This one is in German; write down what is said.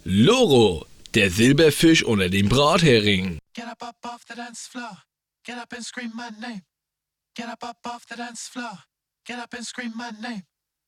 Loro, der Silberfisch unter dem Brathering. Get up off the dance floor. Get up and scream my name. Get up off the dance floor. Get up and scream my name.